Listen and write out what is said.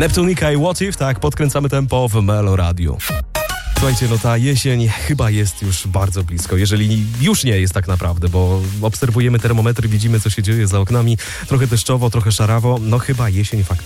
Neptunika i What If, tak, podkręcamy tempo w Melo Radio. Słuchajcie, no ta jesień chyba jest już bardzo blisko, jeżeli już nie jest tak naprawdę, bo obserwujemy termometry, widzimy co się dzieje za oknami, trochę deszczowo, trochę szarawo, no chyba jesień faktycznie